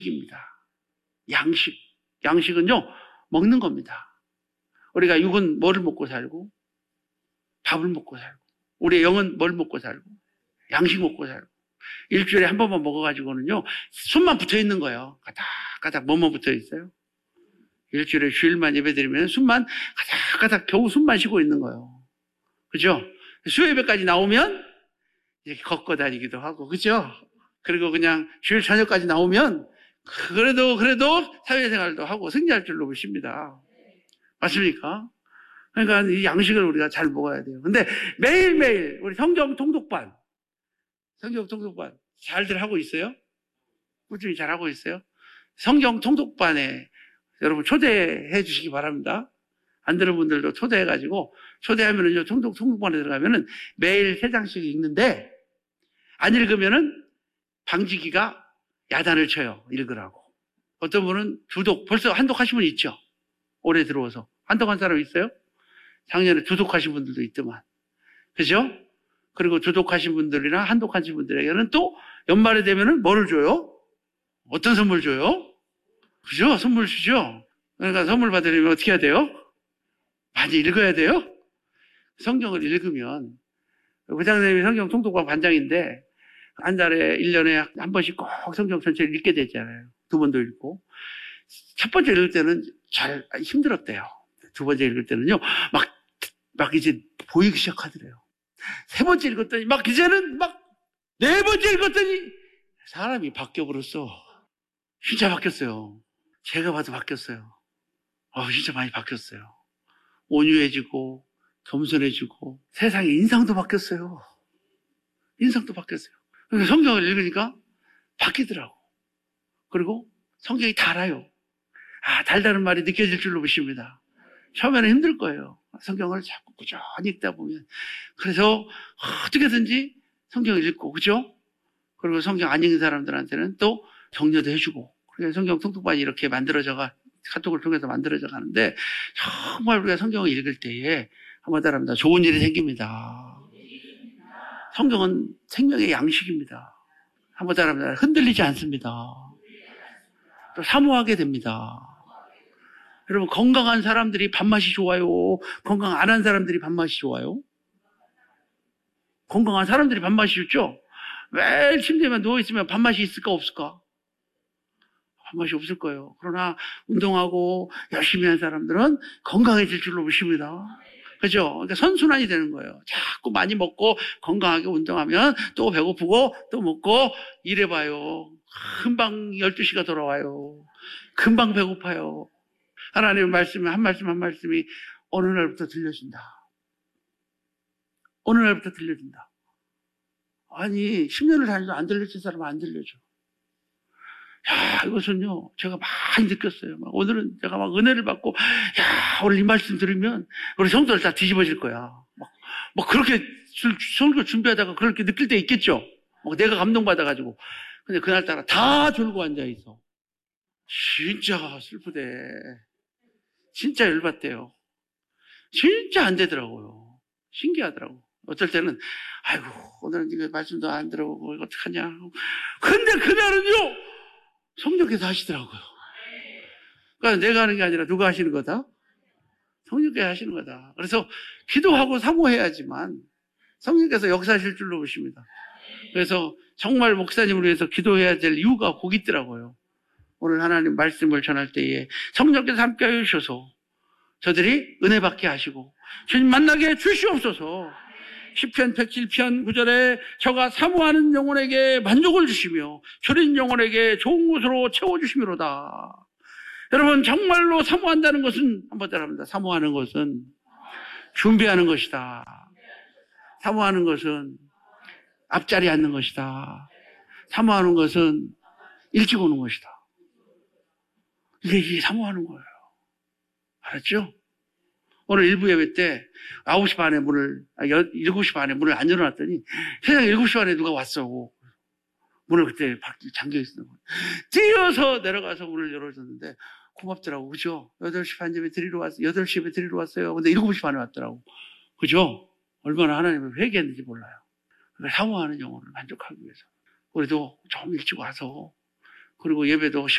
양식. 양식은요, 먹는 겁니다. 우리가 육은 뭐를 먹고 살고, 밥을 먹고 살고, 우리의 영은 뭘 먹고 살고, 양식 먹고 살고, 일주일에 한 번만 먹어가지고는요, 숨만 붙어 있는 거예요. 가닥가닥 뭐만 붙어 있어요? 일주일에 주일만 예배드리면 숨만 가닥가닥 겨우 숨만 쉬고 있는 거예요. 그죠? 수요예배까지 나오면 이렇게 걷고 다니기도 하고, 그죠? 그리고 그냥 주일 저녁까지 나오면 그래도 사회생활도 하고 승리할 줄로 보십니다. 맞습니까? 그러니까 이 양식을 우리가 잘 먹어야 돼요. 근데 매일매일 우리 성경 통독반 잘들 하고 있어요? 꾸준히 잘 하고 있어요? 성경 통독반에 여러분 초대해 주시기 바랍니다. 안 들은 분들도 초대해가지고, 초대하면은요, 통독반에 들어가면은 매일 3장씩 읽는데, 안 읽으면은 방지기가 야단을 쳐요. 읽으라고. 어떤 분은 벌써 한독하신 분 있죠? 올해 들어와서. 한독한 사람 있어요? 작년에 두독하신 분들도 있더만. 그죠? 그리고 두독하신 분들이나 한독하신 분들에게는 또 연말에 되면은 뭐를 줘요? 어떤 선물 줘요? 그죠? 선물 주죠? 그러니까 선물 받으려면 어떻게 해야 돼요? 많이 읽어야 돼요? 성경을 읽으면, 부장님이 성경 통독반 반장인데, 한 달에, 1년에 한 번씩 꼭 성경 전체를 읽게 되잖아요. 2번도 읽고. 첫 번째 읽을 때는 잘 힘들었대요. 2번째 읽을 때는요, 막 이제 보이기 시작하더래요. 3번째 읽었더니, 이제는 4번째 읽었더니, 사람이 바뀌어버렸어. 진짜 바뀌었어요. 제가 봐도 바뀌었어요. 진짜 많이 바뀌었어요. 온유해지고, 겸손해지고, 세상의 인상도 바뀌었어요. 인상도 바뀌었어요. 그러니까 성경을 읽으니까 바뀌더라고. 그리고 성경이 달아요. 달다는 말이 느껴질 줄로 보십니다. 처음에는 힘들 거예요. 성경을 자꾸 꾸준히 읽다 보면. 그래서 어떻게든지 성경을 읽고, 그죠? 그리고 성경 안 읽는 사람들한테는 또 격려도 해주고. 그래서 성경 통독반이 이렇게 카톡을 통해서 만들어져 가는데, 정말 우리가 성경을 읽을 때에 한마디로 합니다. 좋은 일이 생깁니다. 성경은 생명의 양식입니다. 한마디로 합니다. 흔들리지 않습니다. 또 사모하게 됩니다. 여러분, 건강한 사람들이 밥맛이 좋아요? 건강 안 한 사람들이 밥맛이 좋아요? 건강한 사람들이 밥맛이 좋죠? 매일 침대에만 누워있으면 밥맛이 있을까 없을까? 밥맛이 없을 거예요. 그러나 운동하고 열심히 한 사람들은 건강해질 줄로 보십니다. 그죠? 그러니까 선순환이 되는 거예요. 자꾸 많이 먹고 건강하게 운동하면 또 배고프고 또 먹고 이래봐요. 금방 12시가 돌아와요. 금방 배고파요. 하나님의 말씀이 한 말씀이 어느 날부터 들려진다. 어느 날부터 들려진다. 아니 10년을 다녀도 안 들려진 사람은 안 들려줘. 이것은요, 제가 많이 느꼈어요. 오늘은 제가 은혜를 받고, 오늘 이 말씀 들으면, 우리 성도들 다 뒤집어질 거야. 그렇게 설교 준비하다가 그렇게 느낄 때 있겠죠? 내가 감동받아가지고. 근데 그날따라 다 졸고 앉아있어. 진짜 슬프대. 진짜 열받대요. 진짜 안 되더라고요. 신기하더라고. 어쩔 때는, 오늘은 이거 말씀도 안 들어보고, 이거 어떡하냐. 근데 그날은요, 성령께서 하시더라고요. 그러니까 내가 하는 게 아니라 누가 하시는 거다? 성령께서 하시는 거다. 그래서 기도하고 사모해야지만 성령께서 역사하실 줄로 보십니다. 그래서 정말 목사님을 위해서 기도해야 될 이유가 거기 있더라고요. 오늘 하나님 말씀을 전할 때에 성령께서 함께 해주셔서 저들이 은혜 받게 하시고 주님 만나게 해 주시옵소서. 시편 107편 9절에 저가 사모하는 영혼에게 만족을 주시며 줄인 영혼에게 좋은 곳으로 채워주시미로다. 여러분 정말로 사모한다는 것은 한번 따라합니다. 사모하는 것은 준비하는 것이다. 사모하는 것은 앞자리 앉는 것이다. 사모하는 것은 일찍 오는 것이다. 이게 사모하는 거예요. 알았죠? 오늘 일부 예배 때 9시 반에 7시 반에 문을 안 열어놨더니 세상에 7시 반에 누가 왔어. 문을 그때 잠겨 있었던 거예요. 뛰어서 내려가서 문을 열어줬는데 고맙더라고. 그죠? 8시 반 예배 드리러 왔어요. 8시 예배 드리러 왔어요. 근데 7시 반에 왔더라고. 그죠? 얼마나 하나님을 회개했는지 몰라요. 그러니까 사모하는 영혼을 만족하기 위해서. 우리도 좀 일찍 와서 그리고 예배도